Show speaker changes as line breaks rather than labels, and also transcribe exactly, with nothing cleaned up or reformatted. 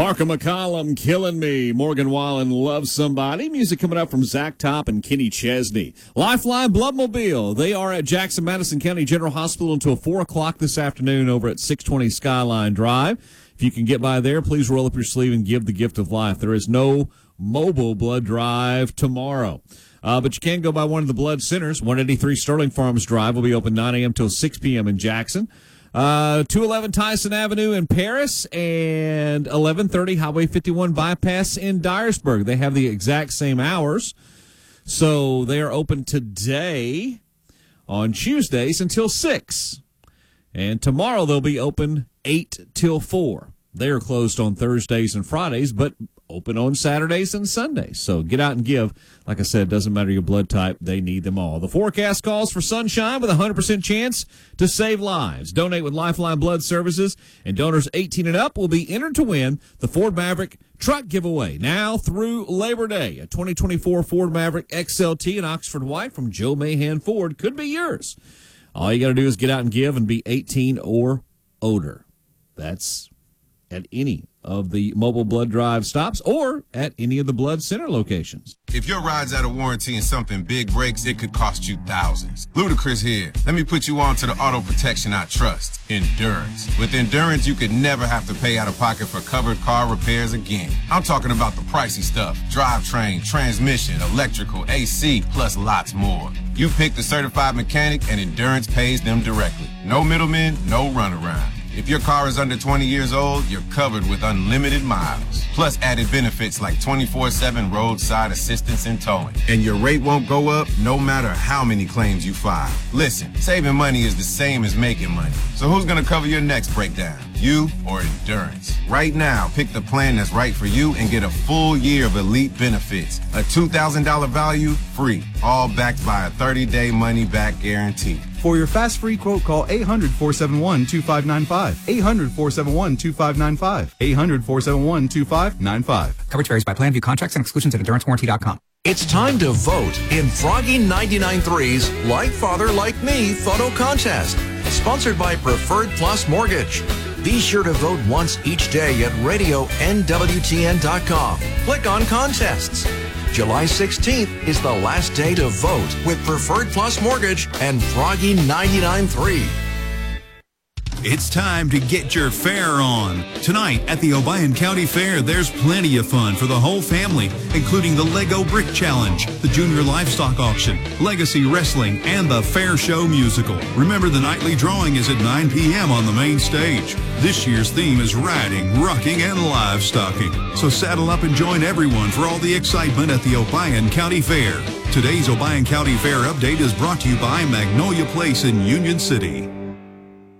Markham McCollum, Killing Me. Morgan Wallen, Love Somebody. Music coming up from Zach Top and Kenny Chesney. Lifeline Bloodmobile. They are at Jackson Madison County General Hospital until four o'clock this afternoon over at six twenty Skyline Drive. If you can get by there, please roll up your sleeve and give the gift of life. There is no mobile blood drive tomorrow. Uh, but you can go by one of the blood centers. one eighty-three Sterling Farms Drive will be open nine a.m. till six p.m. in Jackson. Uh, two eleven Tyson Avenue in Paris and eleven thirty Highway fifty-one Bypass in Dyersburg. They have the exact same hours. So they are open today on Tuesdays until six. And tomorrow they'll be open eight till four. They are closed on Thursdays and Fridays, but open on Saturdays and Sundays. So get out and give. Like I said, doesn't matter your blood type. They need them all. The forecast calls for sunshine with a one hundred percent chance to save lives. Donate with Lifeline Blood Services, and donors eighteen and up will be entered to win the Ford Maverick truck giveaway now through Labor Day. A twenty twenty-four Ford Maverick X L T in Oxford White from Joe Mahan Ford could be yours. All you got to do is get out and give and be eighteen or older. That's at any of the mobile blood drive stops or at any of the blood center locations.
If your ride's out of warranty and something big breaks, it could cost you thousands. Ludacris here. Let me put you on to the auto protection I trust, Endurance. With Endurance, you could never have to pay out of pocket for covered car repairs again. I'm talking about the pricey stuff: drivetrain, transmission, electrical, A C, plus lots more. You pick the certified mechanic and Endurance pays them directly. No middlemen, no runaround. If your car is under twenty years old, you're covered with unlimited miles. Plus added benefits like twenty-four seven roadside assistance and towing. And your rate won't go up no matter how many claims you file. Listen, saving money is the same as making money. So who's going to cover your next breakdown? You or Endurance? Right now, pick the plan that's right for you and get a full year of elite benefits. A two thousand dollars value, free. All backed by a thirty-day money-back guarantee.
For your fast free quote, call eight hundred, four seven one, two five nine five. eight hundred, four seven one, two five nine five. eight hundred, four seven one, two five nine five.
Coverage varies by plan. View contracts and exclusions at endurance warranty dot com.
It's time to vote in Froggy ninety-nine point three's Like Father Like Me photo contest, sponsored by Preferred Plus Mortgage. Be sure to vote once each day at radio N W T N dot com. Click on contests. July sixteenth is the last day to vote with Preferred Plus Mortgage and Froggy ninety-nine point three.
It's time to get your fair on. Tonight at the Obion County Fair, there's plenty of fun for the whole family, including the Lego Brick Challenge, the Junior Livestock Auction, Legacy Wrestling, and the Fair Show Musical. Remember, the nightly drawing is at nine p.m. on the main stage. This year's theme is riding, rocking, and livestocking. So saddle up and join everyone for all the excitement at the Obion County Fair. Today's Obion County Fair update is brought to you by Magnolia Place in Union City.